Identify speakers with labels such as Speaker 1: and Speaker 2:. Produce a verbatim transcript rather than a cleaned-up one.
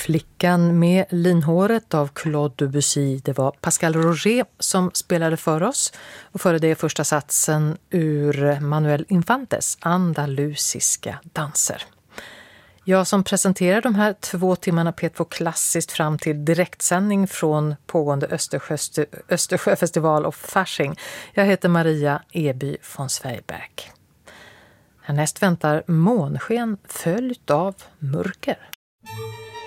Speaker 1: Flickan med linhåret av Claude Debussy. Det var Pascal Roger som spelade för oss. Och före det första satsen ur Manuel Infantes andalusiska danser. Jag som presenterar de här två timmarna P två Klassiskt fram till direktsändning från pågående Östersjö, Östersjöfestival och Fasching. Jag heter Maria Eby von Sveiberg. Härnäst väntar månsken följt av mörker.